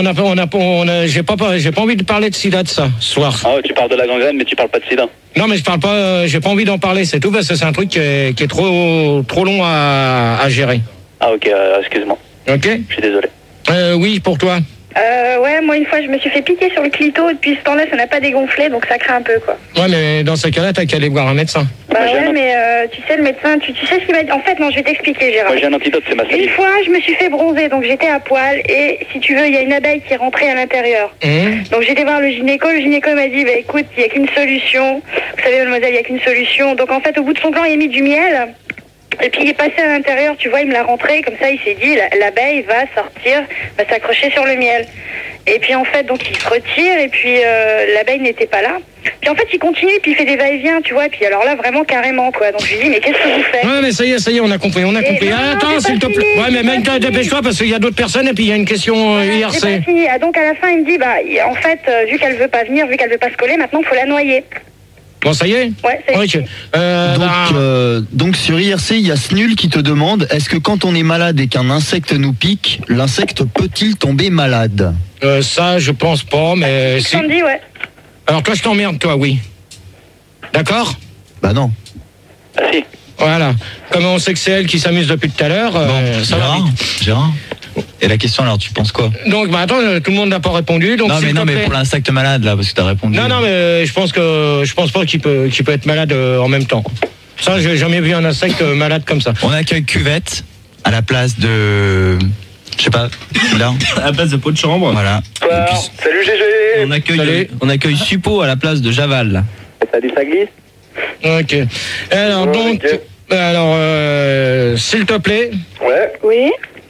j'ai pas envie de parler de sida de ça ce soir. Ah ouais, tu parles de la gangrène, mais tu parles pas de sida. Non, mais je parle pas. J'ai pas envie d'en parler, c'est tout, parce que c'est un truc qui est trop long à gérer. Ah ok, excuse-moi. Ok. Je suis désolé. Oui, pour toi. Ouais, moi une fois je me suis fait piquer sur le clito et depuis ce temps-là ça n'a pas dégonflé donc ça craint un peu quoi. Ouais, mais dans ce cas-là, t'as qu'à aller voir un médecin. Bah ouais, mais tu sais, le médecin, tu sais ce qu'il m'a dit. En fait, non, je vais t'expliquer, Gérard. Moi j'ai un antidote, c'est ma salive. Une fois, je me suis fait bronzer, donc j'étais à poil et si tu veux, il y a une abeille qui est rentrée à l'intérieur. Donc j'étais voir le gynéco m'a dit, bah écoute, il n'y a qu'une solution. Vous savez, mademoiselle, il n'y a qu'une solution. Donc en fait, au bout de son gland, il a mis du miel. Et puis il est passé à l'intérieur, tu vois, il me l'a rentré, comme ça il s'est dit, l'abeille va sortir, va s'accrocher sur le miel. Et puis en fait, donc il se retire, et puis l'abeille n'était pas là. Puis en fait, il continue, puis il fait des va-et-vient, tu vois, et puis alors là, vraiment carrément, quoi. Donc je lui dis, mais qu'est-ce que vous faites? Ouais, mais ça y est, on a compris. Attends, s'il te plaît. Ouais, mais même dépêche-toi, parce qu'il y a d'autres personnes, et puis il y a une question IRC. Donc à la fin, il me dit, bah, en fait, vu qu'elle veut pas venir, vu qu'elle veut pas se coller, maintenant, il faut la noyer. Bon, ça y est? Ouais, ça y est. Donc sur IRC, il y a Snul qui te demande, est-ce que quand on est malade et qu'un insecte nous pique, l'insecte peut-il tomber malade? Ça, je pense pas, mais si. Dit, ouais. Alors toi, je t'emmerde, toi, oui. D'accord? Bah non. Ah si. Voilà. Comme on sait que c'est elle qui s'amuse depuis tout à l'heure, ça va vite. Gérard. Et la question, alors, tu penses quoi? Donc, bah attends, tout le monde n'a pas répondu. Donc, non, mais pour l'insecte malade, là, parce que t'as répondu. Non, mais je pense pas qu'il peut être malade en même temps. Ça, j'ai jamais vu un insecte malade comme ça. On accueille Cuvette à la place de... Je sais pas, là. À la place de pot de chambre. Voilà. Salut GG. On accueille Suppo à la place de Javal. Salut, ça glisse. Ok. Alors, donc... Okay. Alors, s'il te plaît. Ouais. Oui.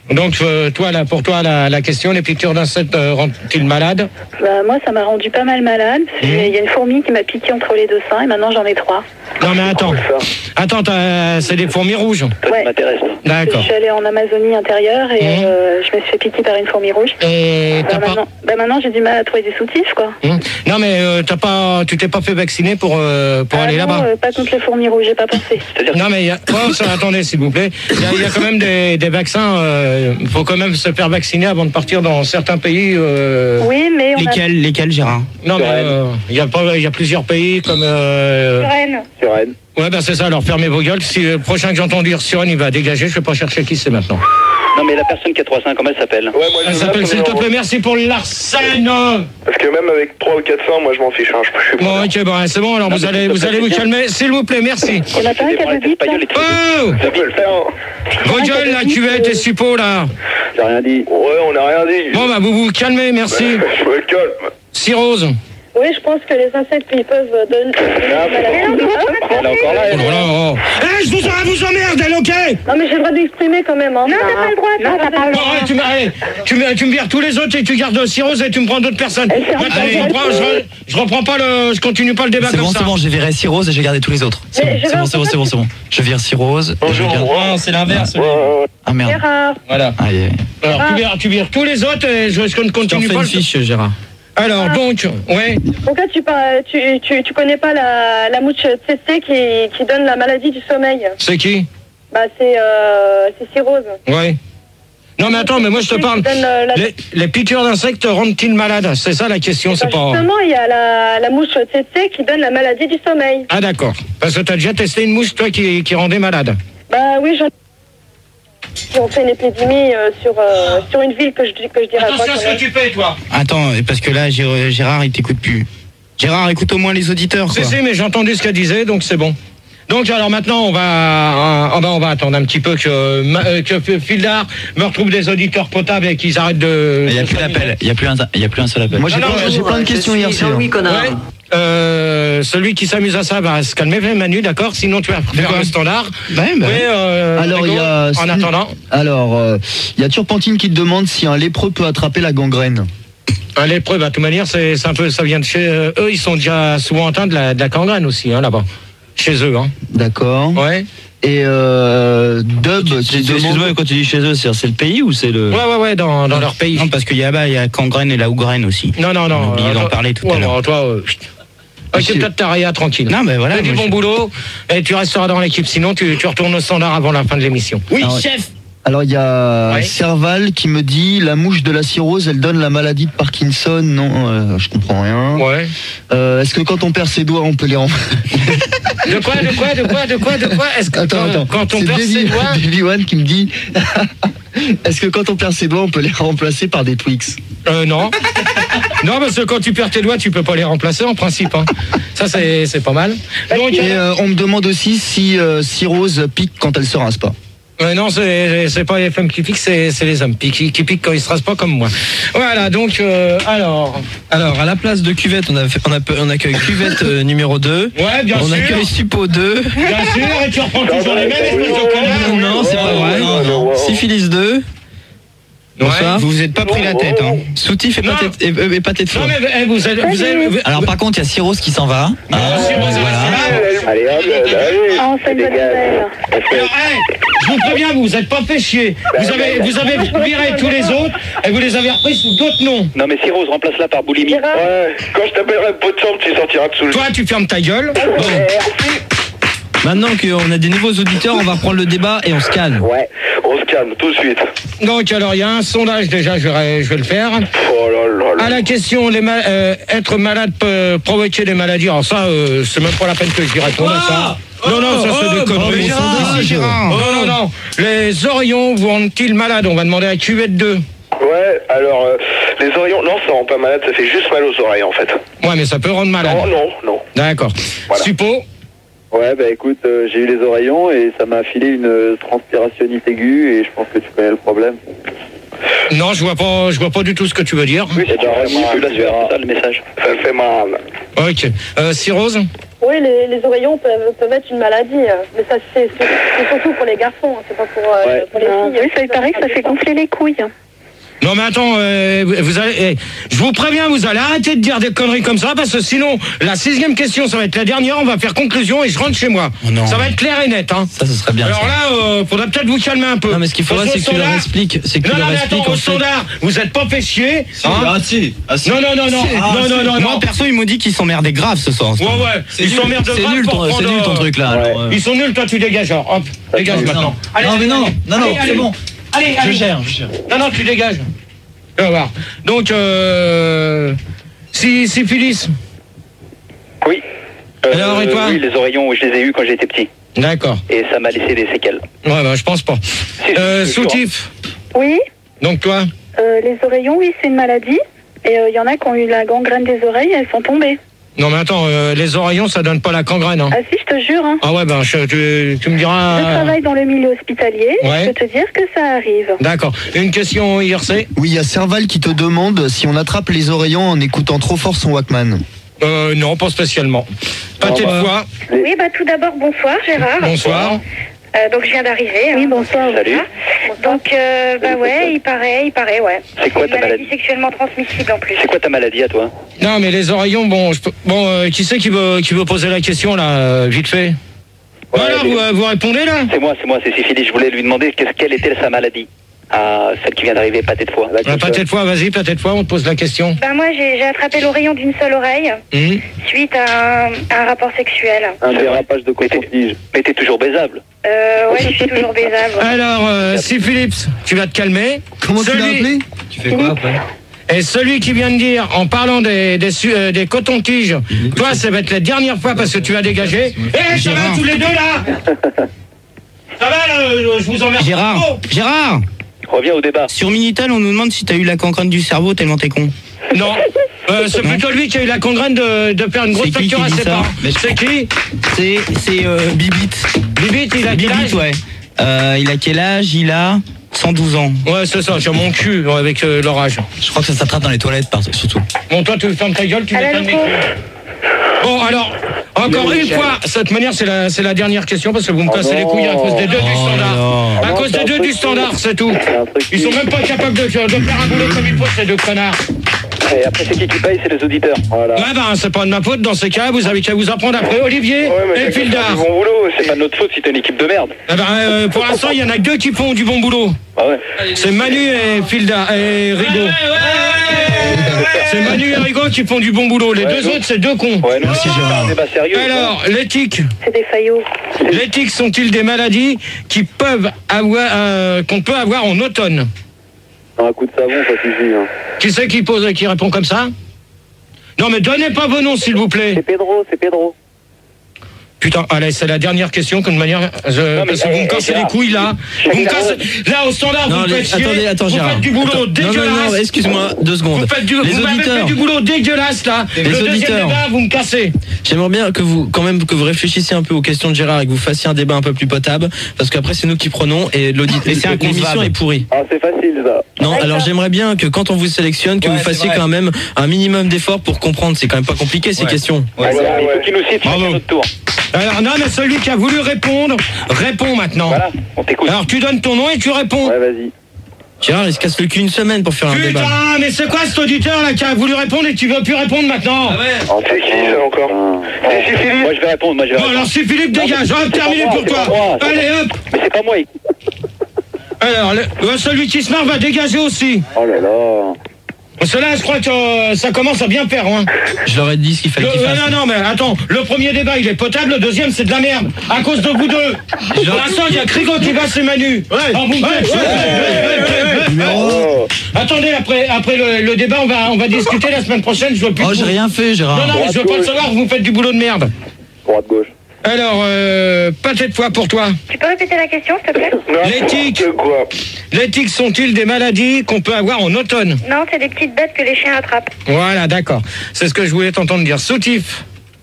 Donc, toi, là, pour toi, la question, les piqûres d'insectes rendent-ils malade? Bah, moi, ça m'a rendu pas mal malade. Il y a une fourmi qui m'a piqué entre les deux seins et maintenant j'en ai 3. Non, mais attends. Attends, c'est des fourmis rouges? Ouais. m'intéresse. D'accord. Je suis allée en Amazonie intérieure et je me suis fait piquer par une fourmi rouge. Et maintenant, j'ai du mal à trouver des soutifs, quoi. Non, mais tu t'es pas fait vacciner pour aller là-bas? Pas contre les fourmis rouges, j'ai pas pensé. Non, mais attendez, s'il vous plaît. Il y a quand même des vaccins. Il faut quand même se faire vacciner avant de partir dans certains pays. Oui, mais Lesquels, Gérard? Non, mais il y a plusieurs pays comme. Rennes. Sur Rennes. Ouais, ben c'est ça. Alors fermez vos gueules. Si le prochain que j'entends dire sur il va dégager. Je vais pas chercher qui c'est maintenant. Non, mais la personne qui a 3-5, comment elle s'appelle? Ouais, moi Elle s'appelle, s'il te plaît, merci pour l'arsène. Parce que même avec 3 ou 400, moi je m'en fiche. Je suis Bon, ok, bon, c'est bon. Alors vous allez vous calmer, s'il vous plaît, merci. Il y en a pas un qui a dit Oh, Ça peut le faire. vos gueules, là, cuvette et suppos, là. J'ai rien dit. Ouais, on n'a rien dit. Bon, bah, vous calmez, merci. Je me calme. Cirrhose. Oui, je pense que les insectes, ils peuvent donner Elle est encore là, Oh là là. Eh, je vous emmerde, elle, ok? Non, mais j'ai le droit d'exprimer quand même. Hein. Non, t'as pas le droit. Non, t'as pas le droit. Tu me vires tous les autres et tu gardes Cirrhose et tu me prends d'autres personnes. Allez, je reprends pas je continue pas le débat comme ça. C'est bon, j'ai viré Cirrhose et j'ai gardé tous les autres. C'est bon. Je vire Cirrhose. Non, c'est l'inverse. Ah merde. Gérard. Voilà. Alors, tu vires tous les autres et je continue pas une le... fiche, Gérard. Alors, donc, ouais. Pourquoi tu connais pas la mouche tsetse qui donne la maladie du sommeil? C'est qui? Bah, c'est cirrhose. Ouais. Non, mais attends, mais moi je te parle. Les piqûres d'insectes rendent-ils malades? C'est ça la question, c'est pas... Justement, il y a la mouche tsetse qui donne la maladie du sommeil. Ah, d'accord. Parce que t'as déjà testé une mouche, toi, qui rendait malade. Bah oui, on fait une épidémie sur une ville que je dirais pas. Attention à ce que tu fais, toi. Attends, parce que là, Gérard, il t'écoute plus. Gérard, écoute au moins les auditeurs, quoi. Si, mais j'ai entendu ce qu'elle disait, donc c'est bon. Donc alors maintenant on va attendre un petit peu que Fildar me retrouve des auditeurs potables et qu'ils arrêtent de... Il n'y a plus d'appel, il y a plus un seul appel. Moi j'ai plein de questions hier soir. Oui, connard. Ouais. Celui qui s'amuse à ça va se calmer, Manu, d'accord? Sinon tu vas faire le standard. Alors il y a... En attendant. Alors il y a Turpentine qui te demande si un lépreux peut attraper la gangrène. Un lépreux, de toute manière, c'est un peu, ça vient de chez eux. Ils sont déjà souvent atteints de la gangrène aussi, hein, là-bas. Chez eux, hein. D'accord. Ouais. Et Dub, excuse-moi, quand tu dis chez eux, c'est le pays ou c'est le... Ouais, dans leur pays. Non, parce qu'il y a gangrène et la ougrène aussi. Non. On a oublié d'en parler tout à l'heure. Toi, occupe-toi de ta réa, tranquille. Non, mais voilà. Fais du bon boulot et tu resteras dans l'équipe. Sinon, tu retournes au standard avant la fin de l'émission. Oui, chef. Alors il y a Serval qui me dit la mouche de la cirrhose, elle donne la maladie de Parkinson. Non, je comprends rien. Ouais. Est-ce que quand on perd ses doigts, on peut les remplacer? De quoi Est-ce que quand on perd ses doigts... Davy One qui me dit est-ce que quand on perd ses doigts, on peut les remplacer par des Twix? Non. Non, parce que quand tu perds tes doigts, tu peux pas les remplacer en principe. Hein. Ça, c'est pas mal. Donc, et on me demande aussi si cirrhose pique quand elle se rase pas. Non, c'est pas les femmes qui piquent, c'est les hommes qui piquent quand ils se rasent pas comme moi. Voilà, donc alors à la place de cuvette, on accueille cuvette numéro 2. Ouais, bien sûr. On accueille Suppo 2. Bien sûr, et tu reprends toujours les mêmes espèces de connards. Non, c'est pas vrai. Non. Syphilis 2. Bonsoir. Vous êtes pas pris la tête, hein. Soutif et pâté de foie. Non, mais vous allez... Alors par contre, il y a Cirrhose qui s'en va. Allez, hop, allez. Je vous préviens, vous êtes pas fait chier. Vous avez viré tous les autres et vous les avez repris sous d'autres noms. Non, mais Cirrhose, remplace-la par boulimie. Ouais, quand je t'appellerai pot de chambre, tu sortiras de sous le... Toi, tu fermes ta gueule. Bon. Maintenant qu'on a des nouveaux auditeurs, on va reprendre le débat et on se calme. Ouais, on se calme tout de suite. Donc alors il y a un sondage déjà, je vais le faire. Oh là là. À la question, être malade peut provoquer des maladies. Alors ça, c'est même pas la peine que je réponde à ça. Non, ça c'est des conneries. Non. Les oreillons vous rendent-ils malades? On va demander à Cuvette 2. Ouais, alors les oreillons, non, ça rend pas malade, ça fait juste mal aux oreilles en fait. Ouais, mais ça peut rendre malade. Non. D'accord. Voilà. Suppo. Ouais, bah écoute, j'ai eu les oreillons et ça m'a filé une transpirationnite aiguë et je pense que tu connais le problème. Non, je vois pas du tout ce que tu veux dire. Oui, c'est ça le message. Ça fait mal. Ok. Cirrhose. Oui, les oreillons peuvent être une maladie, mais ça c'est surtout pour les garçons, c'est pas pour les filles. Oui, ça paraît que ça fait gonfler les couilles. Non mais attends, vous allez, je vous préviens, vous allez arrêter de dire des conneries comme ça, parce que sinon, la 6e question, ça va être la dernière, on va faire conclusion et je rentre chez moi. Oh non. Ça va être clair et net. Hein. Ça, ce serait bien. Alors là, faudra peut-être vous calmer un peu. Non, mais ce qu'il faudrait, c'est que tu leur expliques. Non, mais attends, au standard, vous êtes pas fait chier. Ah si. Non. Moi, perso, ils m'ont dit qu'ils s'emmerdaient grave ce soir. Ouais. Ils s'emmerdent grave. C'est nul ton truc là. Ils sont nuls, toi tu dégages. Hop, dégage maintenant. Non, c'est bon. Allez. Je gère. Non, tu dégages. On va voir. Donc, syphilis. Oui. Alors, et toi? Oui, les oreillons, je les ai eus quand j'étais petit. D'accord. Et ça m'a laissé des séquelles. Ouais, je pense pas. Soutif. Oui. Donc, toi? Les oreillons, oui, c'est une maladie. Et il y en a qui ont eu la gangrène des oreilles, elles sont tombées. Non, mais attends, les oreillons, ça donne pas la gangrène. Hein. Ah si, je te jure. Hein. Ah ouais, tu me diras... Je travaille dans le milieu hospitalier, ouais. Je peux te dire que ça arrive. D'accord. Une question IRC? Oui, il y a Serval qui te demande si on attrape les oreillons en écoutant trop fort son Walkman. Non, pas spécialement. Pâté de foie. Oui, tout d'abord, bonsoir Gérard. Bonsoir. Donc je viens d'arriver. Oui, bonsoir. Salut. Donc, ouais, il paraît, ouais. C'est quoi ta maladie sexuellement transmissible en plus. C'est quoi ta maladie à toi? Non, mais les oreillons, qui c'est qui veut poser la question là, vite fait? Voilà, vous répondez là? C'est moi, c'est syphilis. Je voulais lui demander quelle était sa maladie. Ah, celle qui vient d'arriver, pâté de foie. Pâté de foie, vas-y, pâté de foie, on te pose la question. Moi, j'ai attrapé l'oreillon d'une seule oreille suite à un rapport sexuel. Un dérapage de coton-tige. Mais t'es toujours baisable. Ouais, je suis toujours baisable. Alors, si Philippe, tu vas te calmer. Comment tu l'as appelé? Tu fais quoi après? Et celui qui vient de dire, en parlant des cotons-tiges, toi, ça va être la dernière fois parce que tu vas dégager. Ça va tous les deux là? Ça va, je vous emmerde. Gérard Reviens au débat. Sur Minitel, on nous demande si t'as eu la gangrène du cerveau tellement t'es con. Non. C'est plutôt lui qui a eu la gangrène de faire une grosse facture à ses parents. C'est qui? C'est Bibit. Bibit, il a quel âge? Ouais. Il a quel âge? Il a 112 ans. Ouais, c'est ça, j'ai mon cul avec l'orage. Je crois que ça s'attrape dans les toilettes, surtout. Bon, toi, tu fermes ta gueule, tu m'étonnes mes couilles. Bon, alors, encore une fois, cette manière, c'est la dernière question parce que vous me cassez les couilles à cause des deux du standard. À cause des deux du standard, c'est tout. Ils sont même pas capables de faire un boulot comme il faut, ces deux connards. Et après, c'est qui paye? C'est les auditeurs. Voilà. Ouais, c'est pas de ma faute dans ces cas, vous avez qu'à vous apprendre après Olivier et Fildar. Bon boulot, c'est pas de notre faute si t'as une équipe de merde. Pour l'instant, il y en a que deux qui font du bon boulot. Ah ouais. C'est Manu et Fildar et Rigaud. C'est Manu et Rigaud qui font du bon boulot. Les deux autres, c'est deux cons. Ouais, non, c'est un débat sérieux. Alors, l'éthique. C'est des faillots. L'éthique sont-ils des maladies qui peuvent avoir, qu'on peut avoir en automne? Un coup de savon, ça suffit. Hein. Qui c'est qui répond comme ça? Non, mais donnez pas vos noms, s'il vous plaît. C'est Pedro. Putain, allez, c'est la dernière question, que de manière... parce que vous me cassez les couilles, là. Vous me cassez... Là, au standard, vous me faites chier. Attends, vous Gérard. Faites du boulot dégueulasse. Non, excuse-moi, 2 secondes. Vous m'avez fait du boulot dégueulasse, là. Le deuxième débat, vous me cassez. J'aimerais bien que vous réfléchissiez un peu aux questions de Gérard et que vous fassiez un débat un peu plus potable, parce qu'après, c'est nous qui prenons et l'émission est pourrie. Ah, c'est facile, ça. Non, alors j'aimerais bien que quand on vous sélectionne, que vous fassiez quand même un minimum d'efforts pour comprendre. C'est quand même pas compliqué, ces questions. Ouais, il faut qu'il nous cite chacun notre tour. Alors non, mais celui qui a voulu répondre, réponds maintenant. Voilà, on t'écoute. Alors tu donnes ton nom et tu réponds. Ouais, vas-y. Gérard, il se casse le cul une semaine pour faire un débat. Putain, mais c'est quoi cet auditeur là qui a voulu répondre et tu veux plus répondre maintenant? C'est qui ça encore? C'est Philippe. Moi je vais répondre, Bon, alors si Philippe dégage, hop, terminé pour toi. Allez hop. Mais c'est pas moi. Alors, celui qui se marre va dégager aussi. Oh là là. Cela, je crois que ça commence à bien faire, hein. Je leur ai dit ce qu'il fallait qu'il fasse. Non, mais attends, le premier débat, il est potable, le deuxième, c'est de la merde. À cause de vous deux. Pour l'instant, il y a Crigo qui va, c'est Manu. Attendez, après le débat, on va discuter la semaine prochaine. Je veux plus. Oh, j'ai rien fait, Gérard. Non, mais je veux pas le savoir, vous faites du boulot de merde. Droite-gauche. Alors, pâté de foie pour toi. Tu peux répéter la question, s'il te plaît? L'éthique. L'éthique sont-ils des maladies qu'on peut avoir en automne? Non, c'est des petites bêtes que les chiens attrapent. Voilà, d'accord. C'est ce que je voulais t'entendre dire. Soutif.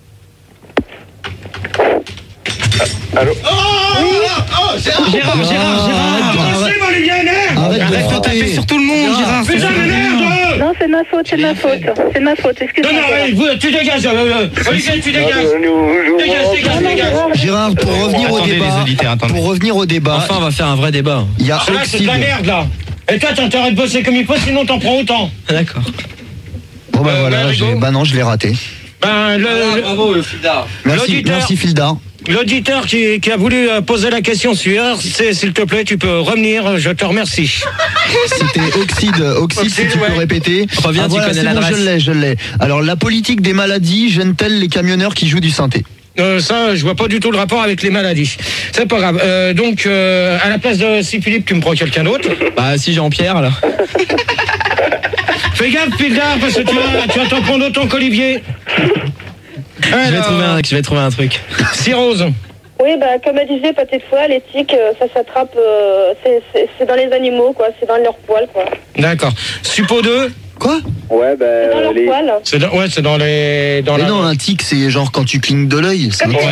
Allô? Gérard. Arrête de taper sur tout le monde, Gérard. Non, c'est c'est de ma faute, c'est de ma faute. C'est de ma faute, excuse-moi. Non, tu dégages, Olivier, tu dégages. Dégage. Gérard, pour revenir au débat. Enfin, on va faire un vrai débat. Il y a Là, c'est de la merde, là. Et toi, t'as intérêt de bosser comme il faut, sinon t'en prends autant. D'accord. Bon, bah voilà, non, je l'ai raté. Bravo, le Fildar. Merci Fildar. L'auditeur qui a voulu poser la question suivante, c'est s'il te plaît, tu peux revenir, je te remercie. C'était Oxyde, si tu peux répéter. Reviens, tu connais l'adresse. Je l'ai. Alors, la politique des maladies gêne-t-elle les camionneurs qui jouent du synthé? Ça, je vois pas du tout le rapport avec les maladies. C'est pas grave. Donc, à la place de si Philippe, tu me prends quelqu'un d'autre. Bah, si Jean-Pierre, alors. Fais gaffe, Pildar, parce que tu vas t'en prendre autant qu'Olivier. Je vais trouver un truc. Si Rose. Oui, bah, comme elle disait, peut-être fois, l'éthique, ça s'attrape, c'est dans les animaux, quoi, c'est dans leur poils, quoi. D'accord. Suppo 2. Quoi? Ouais, bah. C'est dans leur poils. C'est dans les. Non, un tic, c'est genre quand tu clignes de l'œil.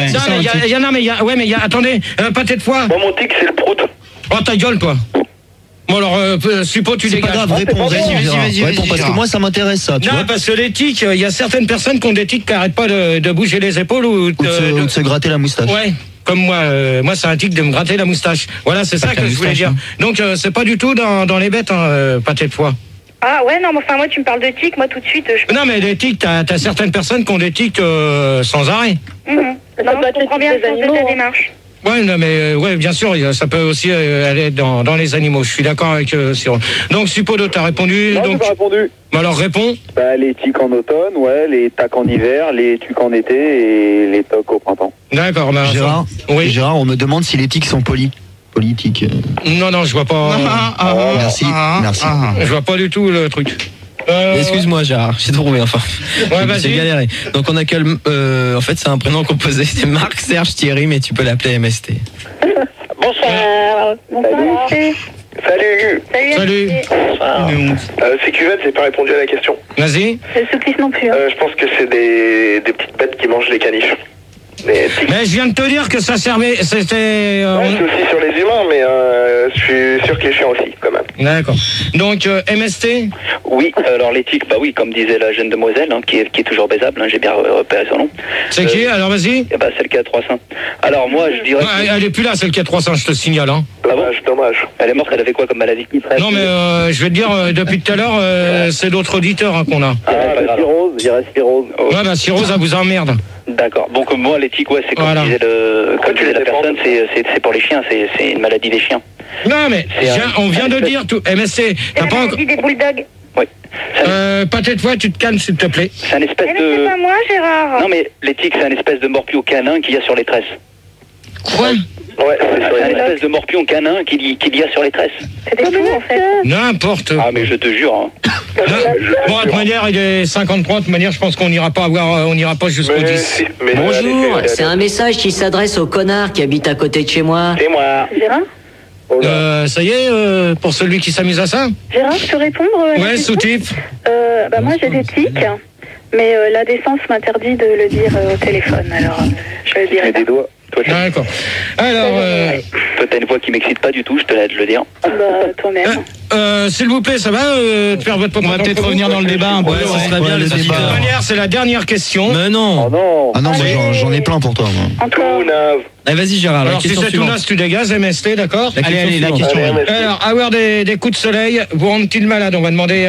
Attendez, pâté de foie. Moi, mon tic, c'est le prout. Oh, ta gueule, toi. Bon, alors, Suppo, tu dégages. C'est pas grave, réponds. Vas-y, parce que moi, ça m'intéresse, ça. Tu vois, parce que les tics, il y a certaines personnes qui ont des tics qui n'arrêtent pas de bouger les épaules ou de se gratter la moustache. Ouais. Comme moi, c'est un tic de me gratter la moustache. Voilà, c'est ça que je voulais dire. Donc, c'est pas du tout dans les bêtes, pâté de foie. Ah ouais, non, mais enfin, moi, tu me parles de tics, moi, tout de suite. Non, mais les tics, t'as certaines personnes qui ont des tics sans arrêt. Non, je comprends bien le sens de ta démarche. Ouais, non, mais bien sûr, ça peut aussi aller dans les animaux. Je suis d'accord avec Cyril. Donc, Suppodo, t'as répondu. Non, donc, j'ai pas répondu. Alors, réponds. Bah, les tics en automne, ouais, les tacs en hiver, les tucs en été et les tocs au printemps. D'accord, Gérard, on me demande si les tics sont politiques. Non, je vois pas. Merci. Je vois pas du tout le truc. Excuse-moi Gérard, j'ai trouvé enfin. Ouais, vas-y. J'ai galéré. Donc on a en fait c'est un prénom composé, c'est Marc Serge Thierry, mais tu peux l'appeler MST. Bonsoir. Bonsoir. Salut. Salut. C'est Cuvette, j'ai pas répondu à la question. Vas-y. C'est Souclisse non plus. Je pense que c'est des petites bêtes qui mangent les caniches. Mais je viens de te dire que ça servait, c'était... c'est aussi sur les humains, mais je suis sûr que les chiens aussi, quand même. D'accord. Donc, MST? Oui, alors l'éthique, bah oui, comme disait la jeune demoiselle, qui est toujours baisable, j'ai bien repéré son nom. C'est qui, alors vas-y? Celle qui a 300. Alors moi, je dirais... elle est plus là, celle qui a 300, je te signale. Hein. Dommage. Elle est morte, elle avait quoi comme maladie? Non, mais je vais te dire, depuis tout à l'heure, c'est d'autres auditeurs qu'on a. Cirrhose, il reste cirrhose. Ouais, cirrhose, ça vous emmerde. D'accord. Donc moi, l'éthique, c'est comme disait la personne, c'est pour les chiens, c'est une maladie des chiens. Non, mais on vient de dire tout. MSC, t'as pas encore... des bulldogs. Oui. Peut-être fois, tu te calmes, s'il te plaît. C'est un espèce de... C'est pas moi, Gérard. Non, mais l'éthique, c'est un espèce de morpion canin qu'il y a sur les tresses. Quoi? Ouais, c'est un espèce de morpion canin qu'il y a sur les tresses. C'est des fous, en fait. N'importe. Ah, mais je te jure. Bon, de toute manière, il est 53. De toute manière, je pense qu'on n'ira pas jusqu'au 10. Bonjour, c'est un message qui s'adresse au connard qui habite à côté de chez moi. C'est moi. Gérard? Ça y est, pour celui qui s'amuse à ça? Gérard, je peux répondre? Ouais, sous-type. Moi, j'ai des tics, mais la décence m'interdit de le dire au téléphone, alors je le dirai. Des doigts. D'accord. Alors... Toi, t'as une voix qui m'excite pas du tout, je te laisse le dire. Toi-même. S'il vous plaît, ça va de faire votre propre... On va peut-être revenir dans le débat un peu. Ouais, ça serait bien, les auditeurs. De toute manière, c'est la dernière question. Mais non. Ah non, mais j'en ai plein pour toi. Tout neuf. Allez, vas-y Gérard, alors, si c'est tout naze, tu dégages, MST, d'accord? Allez, la question. Alors, avoir des coups de soleil, vous rend-il malade? On va demander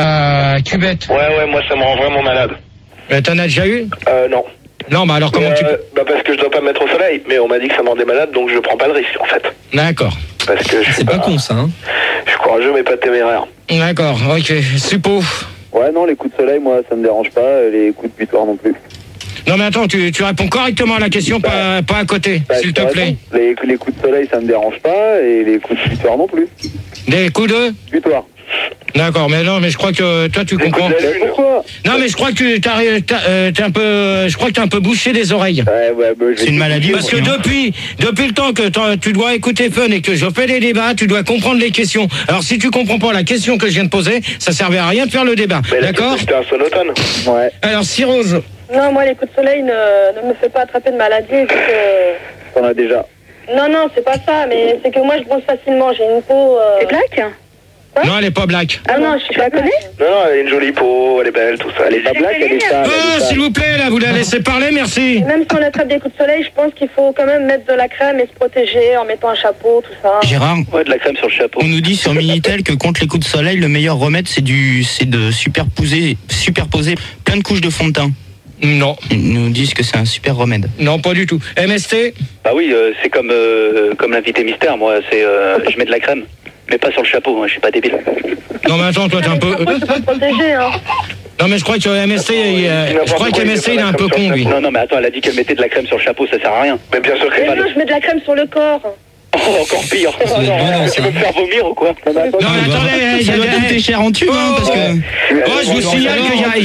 à Cubette. Ouais, moi, ça me rend vraiment malade. T'en as déjà eu? Non. Non, mais alors comment tu... parce que je dois pas me mettre au soleil, mais on m'a dit que ça me rendait malade, donc je prends pas le risque, en fait. D'accord. Parce que c'est pas con, ça, hein. Je suis courageux, mais pas téméraire. D'accord, ok. Suppo. Ouais, non, les coups de soleil, moi, ça me dérange pas, les coups de butoir non plus. Non, mais attends, tu réponds correctement à la question, pas à côté, s'il te plaît. Les coups de soleil, ça me dérange pas, et les coups de butoir non plus. Des coups de butoir. D'accord, mais non, mais je crois que toi tu comprends. Pourquoi? Non, mais je crois que t'es un peu, je crois que t'es un peu bouché des oreilles. C'est une maladie. Parce que depuis le temps que tu dois écouter Fun et que je fais des débats, tu dois comprendre les questions. Alors si tu comprends pas la question que je viens de poser, ça servait à rien de faire le débat. D'accord? C'était un sonotone. Ouais. Alors Cyrose. Non, moi les coups de soleil ne me fait pas attraper de maladie. T'en as déjà. Non, c'est pas ça, mais c'est que moi je bronze facilement. J'ai une peau. T'es black? Non, elle est pas black. Ah non, je la connais. Non, elle a une jolie peau, elle est belle, tout ça. Elle est pas black, elle est sale. Oh, s'il vous plaît, là, vous la laissez parler, merci. Même si on attrape des coups de soleil, je pense qu'il faut quand même mettre de la crème et se protéger en mettant un chapeau, tout ça. Gérard, Ouais, de la crème sur le chapeau. on nous dit sur Minitel que contre les coups de soleil, le meilleur remède, c'est de superposer plein de couches de fond de teint. Non. Ils nous disent que c'est un super remède. Non, pas du tout. MST? Bah oui, c'est comme l'invité mystère, moi, je mets de la crème. Mais pas sur le chapeau, hein, je suis pas débile. Non, mais attends, toi, t'es un peu... Il faut se protéger, hein. Non, mais je crois que MST, il est un peu con, lui. Non, mais attends, elle a dit qu'elle mettait de la crème sur le chapeau, ça sert à rien. Mais bien sûr que Mais non, je mets de la crème sur le corps. Oh, encore pire. Tu veux me faire vomir ou quoi? Non, mais attendez, Ça doit coûter cher en tube, hein, parce que... Oh, je vous signale qu'il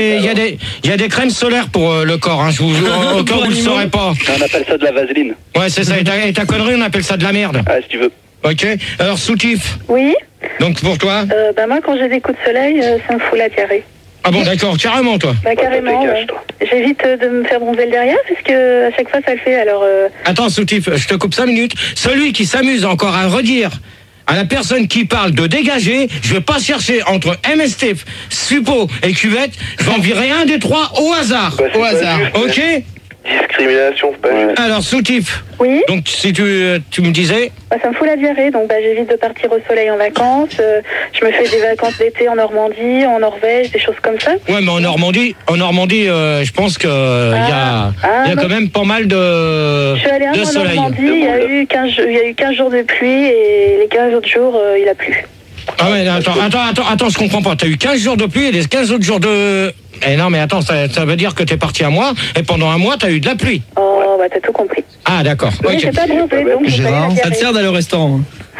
y a des crèmes solaires pour le corps, hein. Au cas où vous le saurez pas. On appelle ça de la vaseline. Ouais, c'est ça. Et ta connerie, on appelle ça de la merde. Ah, si tu veux. Ok. Alors, Soutif. Oui. Donc, pour toi? Bah moi, quand j'ai des coups de soleil, ça me fout la diarrhée. Ah bon, d'accord. Carrément, toi. Bah carrément, ouais. J'évite de me faire bronzer le derrière, parce que à chaque fois, ça le fait, alors... Attends, Soutif, je te coupe 5 minutes. Celui qui s'amuse encore à redire à la personne qui parle de dégager, je vais pas chercher entre MST, Suppo et Cuvette, je vais en virer un des trois au hasard. Bah, au hasard, ok? discrimination, c'est pas juste. Alors, Soutif. Oui. Donc, si tu me disais... Bah, ça me fout la diarrhée, donc bah, j'évite de partir au soleil en vacances. Je me fais des vacances d'été en Normandie, en Norvège, des choses comme ça. Ouais, mais en Normandie, je pense que il y a quand même pas mal de Je suis allée de en soleil. Normandie, il y a eu 15 jours de pluie et les 15 autres jours, il a plu. Ah ouais, attends, je comprends pas. T'as eu 15 jours de pluie et les 15 autres jours de... Eh non, mais attends, ça veut dire que t'es parti un mois et pendant un mois, t'as eu de la pluie. Oh, bah t'as tout compris. Ah, d'accord. Mais j'ai pas bronzé, donc Gérard, Ça te sert d'aller au restaurant.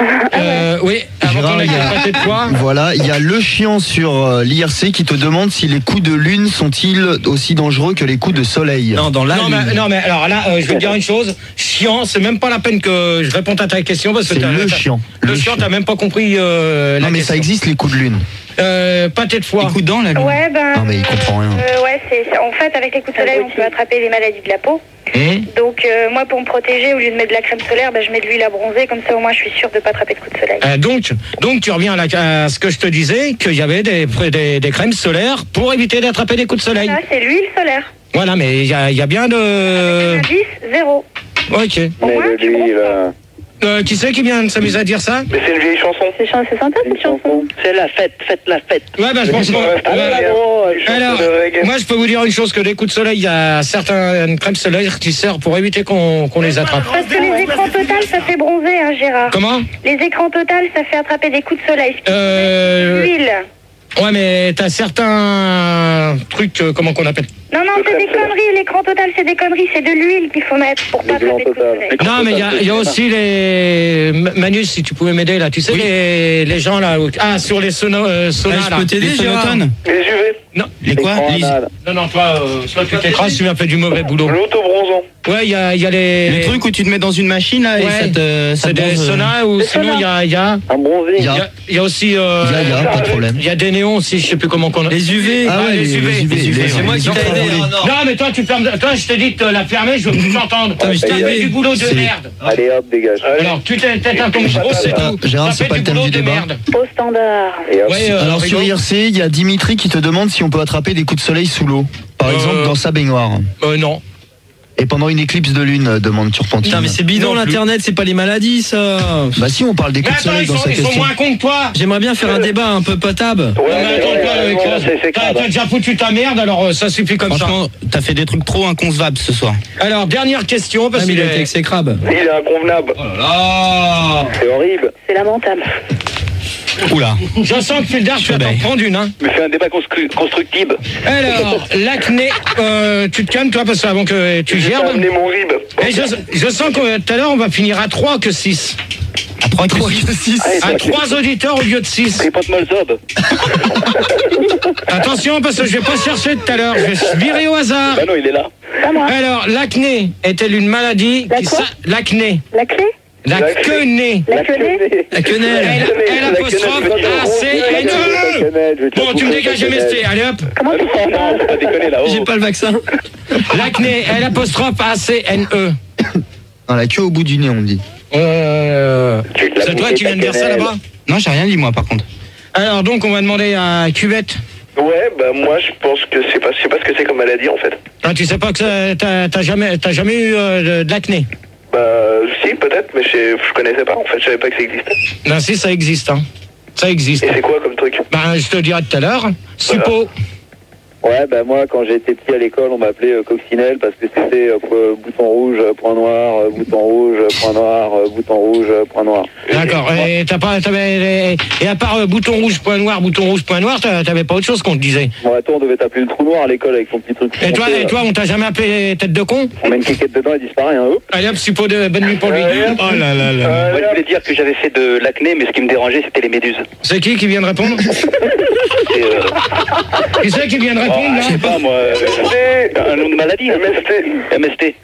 Oui, avant qu'on aille pâté de foie. Voilà, il y a le chiant sur l'IRC qui te demande si les coups de lune sont-ils aussi dangereux que les coups de soleil. Non, dans la lune. Non, mais alors là, je vais te dire une chose. Chiant, c'est même pas la peine que je réponde à ta question parce que C'est le chiant. Le chiant, t'as même pas compris la Non, mais question. ça existe les coups de lune. Pâté de foie. Les coups dans la lune. Ouais, ben... Non, mais il comprend rien. ouais, en fait, avec les coups de soleil, on peut attraper les maladies de la peau. Donc, moi, pour me protéger, au lieu de mettre de la crème solaire, je mets de l'huile à bronzer. Comme ça, au moins, je suis sûre de ne pas attraper de coups de soleil. Donc, tu reviens à ce que je te disais, qu'il y avait des crèmes solaires pour éviter d'attraper des coups de soleil. Là, c'est l'huile solaire. Voilà, mais il y a bien de... Indice, 0. Ok. Mais lui, là... Qui c'est qui vient de s'amuser à dire ça? Mais c'est une vieille chanson. C'est sympa, cette chanson. C'est la fête, faites la fête. Ouais, je pense que... Alors, moi, je peux vous dire une chose, que des coups de soleil, il y a certaines crèmes solaires qui servent pour éviter qu'on les attrape. Parce que les écrans total, ça fait bronzer, hein, Gérard. Comment? Les écrans total, ça fait attraper des coups de soleil. L'huile. Ouais, mais t'as certains trucs, comment qu'on appelle? Non, c'est des conneries. L'écran total, c'est des conneries. C'est de l'huile qu'il faut mettre pour pas attraper de coups de soleil. Non, mais il y a aussi les... Manus, si tu pouvais m'aider, là. Tu sais, les gens, là... Ah, sur les saunas, là. Je peux t'aider, Les Gérard. sonotones. Les UV. Non. Les quoi? Non, toi, soit tu t'écrases, tu m'as fait du mauvais boulot. L'autobronzant. Ouais, il y a les... Les trucs où tu te mets dans une machine, là, et ça te c'est des bronze. saunas, ou sinon, il y a... Un bronzé. Il y a aussi... Pas de problème. Il y a des néons aussi, je sais plus comment qu'on... Les UV. Ah ouais, les UV. les UV, C'est moi qui t'ai aidé. Non, mais toi, tu fermes... Toi, je t'ai dit de la fermer, je veux plus t'entendre. mais je t'ai T'as fait aidé. du boulot de merde. Allez, hop, dégage. Alors, tu t'es un ton micro, c'est tout. Gérard, T'as c'est fait pas du le thème boulot du de débat. merde. Au standard. Ouais, Alors sur Rigaud. IRC, il y a Dimitri qui te demande si on peut attraper des coups de soleil sous l'eau. Par exemple dans sa baignoire. Non. Et pendant une éclipse de lune, demande Turpentine. Putain, mais c'est bidon Non plus. l'internet, c'est pas les maladies, ça. Bah si, on parle des Mais coups de attends, soleil dans sa ils sont question. moins cons que toi. J'aimerais bien faire un débat un peu potable. T'as déjà foutu ta merde, alors ça suffit comme ça. Franchement, t'as fait des trucs trop inconcevables ce soir. Alors, dernière question, parce Mais qu'il il a été est... exécrable. Il est inconvenable. Oh là là. C'est horrible. C'est lamentable. Oula. Je sens que Fildar, tu vas t'en prendre une, hein. Mais c'est un débat constructible. Alors, l'acné, tu te calmes, toi, parce que avant que tu J'ai gerbes. pas amené mon rib. Et je sens que tout à l'heure, on va finir à 3 que 6. À 3 que 6. À 3 auditeurs au lieu de 6. Tripote Molzob. Attention, parce que je vais pas chercher tout à l'heure, je vais virer au hasard. Bah non, il est là. Pas moi. Alors, l'acné est-elle une maladie La quoi L'acné. La clé? La quenée. La quenelle? La quenelle. L apostrophe A-C-N-E. Bon, tu me dégages MST, allez hop. Comment tu fais ça? Faut pas déconner là. J'ai pas le vaccin. L'acné, L apostrophe A-C-N-E. Dans la queue au bout du nez, on dit. C'est toi qui viens de dire ça là-bas? Non, j'ai rien dit moi par contre. Alors donc, on va demander à Cuvette. Ouais, bah moi je pense que je sais pas ce que c'est comme maladie en fait. Ah, tu sais pas que t'as jamais eu de l'acné? Bah si, peut-être, mais je connaissais pas en fait, je savais pas que ça existait. Non, si, ça existe, hein. Ça existe. Et c'est quoi comme truc? Bah, je te dirai tout à l'heure. Suppo. Ouais, bah moi quand j'étais petit à l'école, on m'appelait coccinelle parce que c'était bouton rouge, point noir, bouton rouge, point noir, bouton rouge, point noir. D'accord. Et et à part bouton rouge, point noir, t'avais pas autre chose qu'on te disait? Bon, attends, on devait t'appeler le trou noir à l'école avec ton petit truc. Et toi, on t'a jamais appelé tête de con? On met une quiquette dedans et disparaît, hein. Allez hop, Suppo, bonne nuit pour lui. Oh là là là. Moi, je voulais dire que j'avais fait de l'acné, mais ce qui me dérangeait, c'était les méduses. C'est qui vient de répondre? Qui c'est qui vient de répondre, là? Je sais pas, moi. Un nom de maladie. MST.